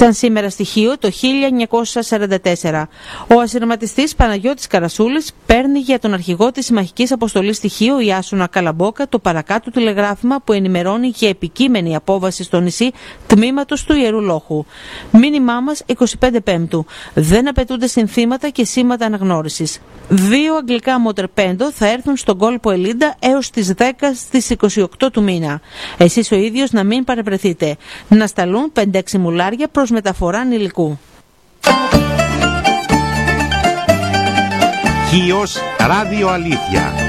Σαν σήμερα στοιχείο το 1944. Ο ασυρματιστής Παναγιώτης Καρασούλης παίρνει για τον αρχηγό της συμμαχικής αποστολής στοιχείο Ιάσουνα Καλαμπόκα το παρακάτω τηλεγράφημα που ενημερώνει για επικείμενη απόβαση στο νησί τμήματος του Ιερού Λόχου. Μήνυμά μας 25 Πέμπτου. Δεν απαιτούνται συνθήματα και σήματα αναγνώρισης. 2 αγγλικά μοτερπέντο θα έρθουν στον κόλπο Ελίντα έως τις 10 στις 28 του μήνα. Εσείς ο ίδιος να μην παρευρεθείτε. Να σταλούν 5-6 μουλάρια προς μεταφορά υλικού. Χίος Ράδιο Αλήθεια.